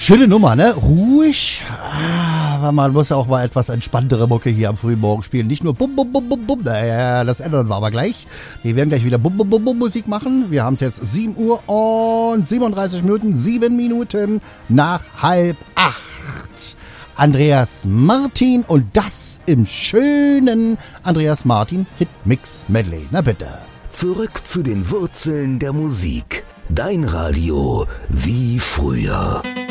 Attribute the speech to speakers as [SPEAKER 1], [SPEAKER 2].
[SPEAKER 1] Schöne Nummer, ne? Ruhig. Aber man muss ja auch mal etwas entspanntere Mucke hier am frühen Morgen spielen. Nicht nur bum, bum, bum, bum, bum. Naja, das ändern wir aber gleich. Wir werden gleich wieder bum, bum, bum, bum Musik machen. Wir haben es jetzt 7 Uhr und 37 Minuten, 7 Minuten nach 7:30. Andreas Martin und das im schönen Andreas Martin Hitmix Medley. Na bitte.
[SPEAKER 2] Zurück zu den Wurzeln der Musik. Dein Radio wie früher.